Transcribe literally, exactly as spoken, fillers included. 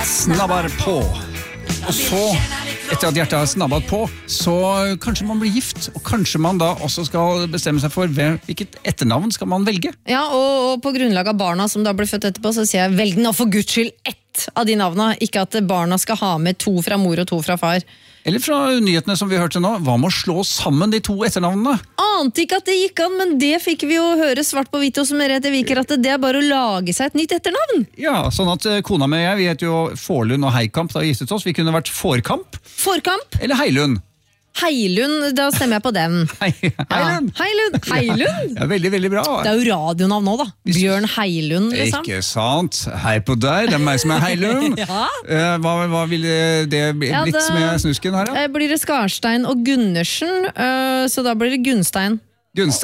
snabber på. Og så, etter at hjertet har snabbet på, så kanskje man blir gift, og kanskje man da også skal bestemme seg for hvem, hvilket etternavn skal man velge. Ja, og, og på grunnlag av barna som da blir født etterpå, så sier jeg velg nå for Guds skyld ett av de navnene, ikke at barna skal ha med to fra mor og to fra far. Eller fra nyhetene som vi hørte nå, hva med å slå sammen de to etternavnene? Ante ikke at det gikk an, men det fikk vi jo høre svart på hvitt hos Merete Viker, at det er bare å lage seg et nytt etternavn. Ja, sånn at kona med jeg, vi heter jo Forlund og Heikamp da vi giftet oss. Vi kunne vært Forkamp. Forkamp. Eller Heilund. Heilund, da stemmer jeg på den. Hei, Heilund. Ja, Heilund. Heilund. Ja, veldig, veldig bra. Det er jo radionavn nå da. Bjørn Heilund, liksom. Ikke sant. Hei på deg, det er meg som er Heilund. Ja. Uh, hva, hva ville det blitt Ja, da, med snusken her? Da? Blir det Skarstein og Gundersen, uh, så da blir det Gunstein. Gunstein.